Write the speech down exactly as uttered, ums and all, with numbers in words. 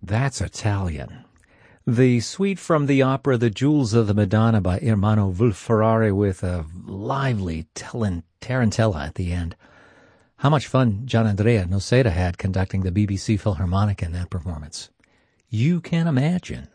That's Italian. The suite from the opera The Jewels of the Madonna by Ermanno Vulferrari with a lively tarantella at the end. How much fun Gianandrea Noseda had conducting the B B C Philharmonic in that performance. You can imagine